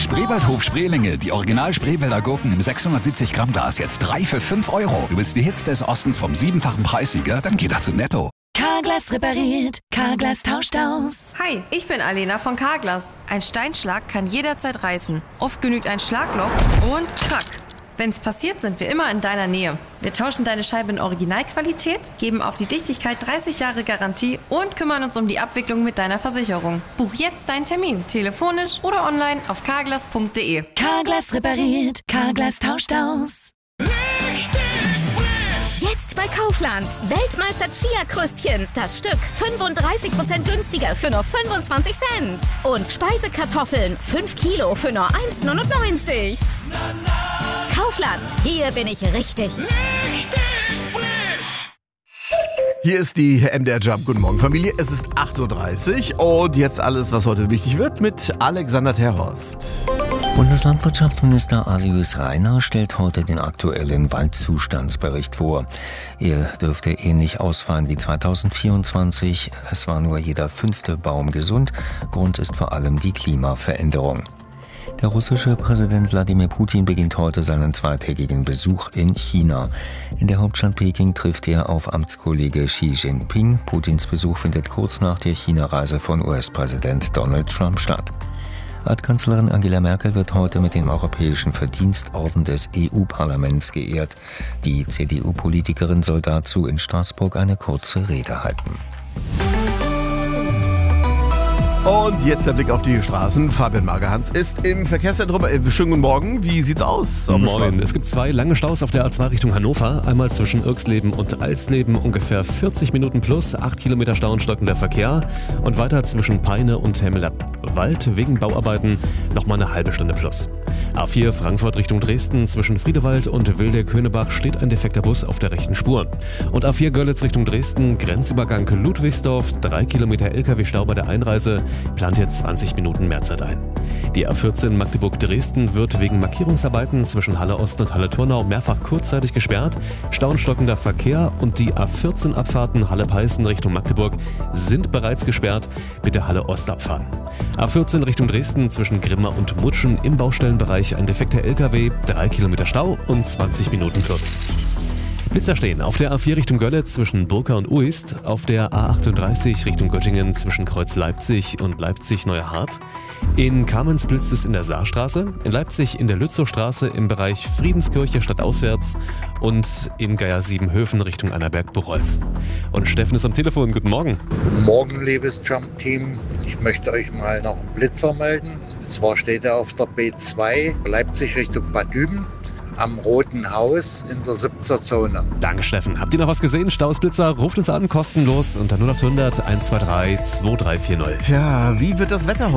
Spreewaldhof Spreelinge, die Original Spreewälder Gurken im 670 Gramm Glas, jetzt 3 für 5 Euro. Du willst die Hits des Ostens vom 7-fachen Preissieger? Dann geht das zu Netto. Carglass repariert, Carglass tauscht aus. Hi, ich bin Alena von Carglass. Ein Steinschlag kann jederzeit reißen. Oft genügt ein Schlagloch und krack. Wenn's passiert, sind wir immer in deiner Nähe. Wir tauschen deine Scheibe in Originalqualität, geben auf die Dichtigkeit 30 Jahre Garantie und kümmern uns um die Abwicklung mit deiner Versicherung. Buch jetzt deinen Termin, telefonisch oder online auf carglass.de. Carglass repariert, Carglass tauscht aus. Jetzt bei Kaufland. Weltmeister Chia-Krüstchen. Das Stück 35% günstiger für nur 25 Cent. Und Speisekartoffeln 5 Kilo für nur 1,99. Kaufland. Hier bin ich richtig. Hier ist die MDR Jump. Guten Morgen, Familie. Es ist 8.30 Uhr und jetzt alles, was heute wichtig wird, mit Alexander Terhorst. Bundeslandwirtschaftsminister Alois Rainer stellt heute den aktuellen Waldzustandsbericht vor. Er dürfte ähnlich ausfallen wie 2024. Es war nur jeder 5. Baum gesund. Grund ist vor allem die Klimaveränderung. Der russische Präsident Wladimir Putin beginnt heute seinen zweitägigen Besuch in China. In der Hauptstadt Peking trifft er auf Amtskollege Xi Jinping. Putins Besuch findet kurz nach der China-Reise von US-Präsident Donald Trump statt. Altkanzlerin Angela Merkel wird heute mit dem Europäischen Verdienstorden des EU-Parlaments geehrt. Die CDU-Politikerin soll dazu in Straßburg eine kurze Rede halten. Und jetzt der Blick auf die Straßen. Fabian Magerhans ist im Verkehrszentrum. Schönen guten Morgen. Wie sieht's aus? Moin. Es gibt 2 lange Staus auf der A2 Richtung Hannover. Einmal zwischen Irxleben und Alsleben ungefähr 40 Minuten plus, 8 Kilometer Stau und stockender Verkehr. Und weiter zwischen Peine und Hemmeler-Wald wegen Bauarbeiten nochmal eine halbe Stunde plus. A4 Frankfurt Richtung Dresden zwischen Friedewald und Wilde-Könebach steht ein defekter Bus auf der rechten Spur. Und A4 Görlitz Richtung Dresden, Grenzübergang Ludwigsdorf, 3 Kilometer LKW-Stau bei der Einreise, plant jetzt 20 Minuten Mehrzeit ein. Die A14 Magdeburg-Dresden wird wegen Markierungsarbeiten zwischen Halle Ost und Halle Turnau mehrfach kurzzeitig gesperrt. Stau und stockender Verkehr und die A14-Abfahrten Halle-Peißen Richtung Magdeburg sind bereits gesperrt. Bitte Halle Ost abfahren. A14 Richtung Dresden zwischen Grimma und Mutschen im Baustellenbereich ein defekter LKW, 3 Kilometer Stau und 20 Minuten plus. Blitzer stehen auf der A4 Richtung Görlitz zwischen Burka und Uist, auf der A38 Richtung Göttingen zwischen Kreuz Leipzig und Leipzig-Neuerhardt. In Kamenz blitzt es in der Saarstraße, in Leipzig in der Lützowstraße im Bereich Friedenskirche stadtauswärts und in Geier-Siebenhöfen Richtung Annaberg-Borolz. Und Steffen ist am Telefon. Guten Morgen. Guten Morgen, liebes Jump-Team. Ich möchte euch mal noch einen Blitzer melden. Und zwar steht er auf der B2 Leipzig Richtung Bad Düben am Roten Haus in der 7er Zone. Danke, Steffen. Habt ihr noch was gesehen? Stausblitzer, ruft uns an, kostenlos unter 0800 123 2340. Ja, wie wird das Wetter heute?